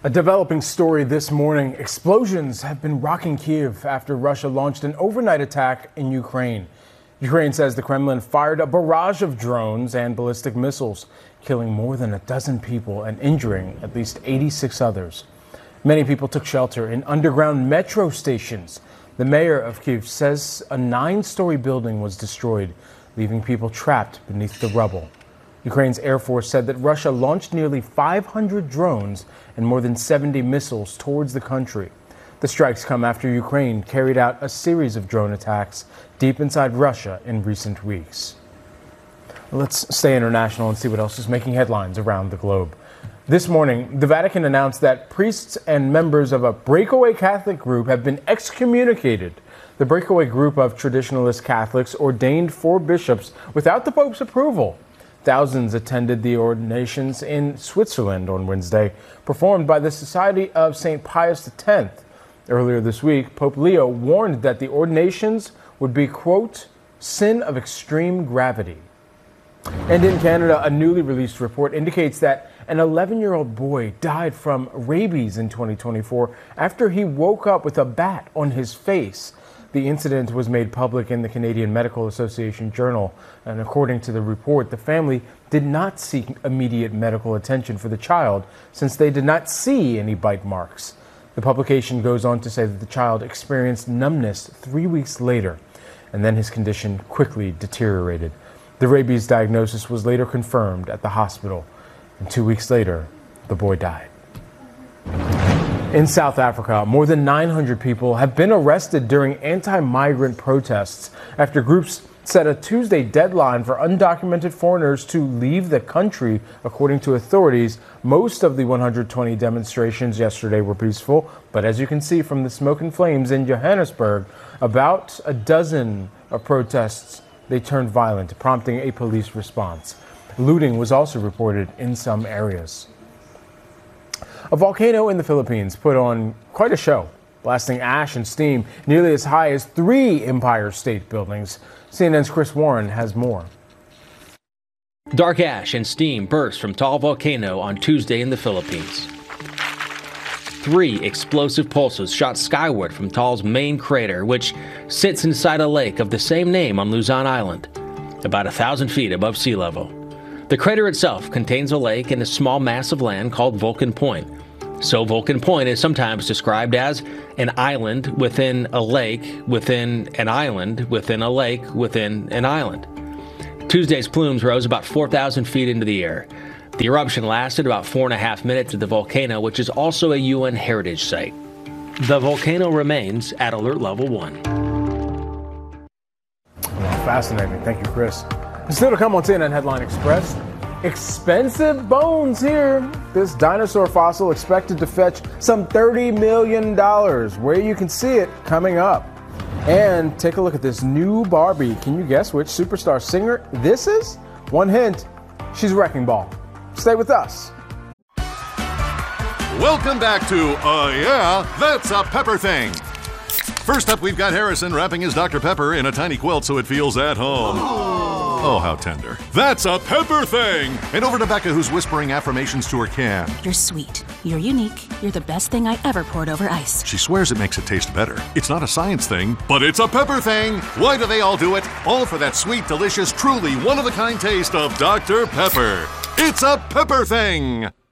A developing story this morning. Explosions have been rocking Kyiv after Russia launched an overnight attack in Ukraine. Ukraine says the Kremlin fired a barrage of drones and ballistic missiles, killing more than a dozen people and injuring at least 86 others. Many people took shelter in underground metro stations. The mayor of Kyiv says a 9-story building was destroyed, leaving people trapped beneath the rubble. Ukraine's Air Force said that Russia launched nearly 500 drones and more than 70 missiles towards the country. The strikes come after Ukraine carried out a series of drone attacks deep inside Russia in recent weeks. Let's stay international and see what else is making headlines around the globe. This morning, the Vatican announced that priests and members of a breakaway Catholic group have been excommunicated. The breakaway group of traditionalist Catholics ordained 4 bishops without the Pope's approval. Thousands attended the ordinations in Switzerland on Wednesday, performed by the Society of St. Pius X. Earlier this week, Pope Leo warned that the ordinations would be, quote, sin of extreme gravity. And in Canada, a newly released report indicates that an 11-year-old boy died from rabies in 2024 after he woke up with a bat on his face. The incident was made public in the Canadian Medical Association Journal, and according to the report, the family did not seek immediate medical attention for the child since they did not see any bite marks. The publication goes on to say that the child experienced numbness 3 weeks later, and then his condition quickly deteriorated. The rabies diagnosis was later confirmed at the hospital, and 2 weeks later, the boy died. In South Africa, more than 900 people have been arrested during anti-migrant protests after groups set a Tuesday deadline for undocumented foreigners to leave the country. According to authorities, most of the 120 demonstrations yesterday were peaceful, but as you can see from the smoke and flames in Johannesburg, about a dozen of protests, they turned violent, prompting a police response. Looting was also reported in some areas. A volcano in the Philippines put on quite a show, blasting ash and steam nearly as high as 3 Empire State Buildings. CNN's Chris Warren has more. Dark ash and steam burst from Taal volcano on Tuesday in the Philippines. 3 explosive pulses shot skyward from Taal's main crater, which sits inside a lake of the same name on Luzon Island, about 1,000 feet above sea level. The crater itself contains a lake and a small mass of land called Vulcan Point. So Vulcan Point is sometimes described as an island within a lake within an island within a lake within an island. Tuesday's plumes rose about 4,000 feet into the air. The eruption lasted about 4.5 minutes at the volcano, which is also a UN heritage site. The volcano remains at alert level 1. Well, fascinating. Thank you, Chris. Still to come on CNN Headline Express. Expensive bones here. This dinosaur fossil expected to fetch some $30 million. Where you can see it coming up. And take a look at this new Barbie. Can you guess which superstar singer this is? One hint, she's Wrecking Ball. Stay with us. Welcome back to Yeah, That's a Pepper Thing. First up, we've got Harrison wrapping his Dr. Pepper in a tiny quilt so it feels at home. Oh, how tender. That's a Pepper Thing! And over to Becca, who's whispering affirmations to her can. You're sweet. You're unique. You're the best thing I ever poured over ice. She swears it makes it taste better. It's not a science thing, but it's a Pepper Thing! Why do they all do it? All for that sweet, delicious, truly one-of-a-kind taste of Dr. Pepper. It's a Pepper Thing!